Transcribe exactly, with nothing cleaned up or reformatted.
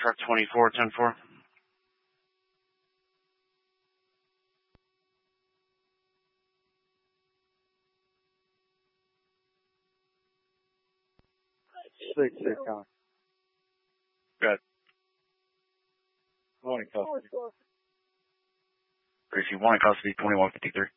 truck twenty-four, ten four. Six, six, count. Good. Morning, custody. Gracie, one in custody, twenty-one fifty-three.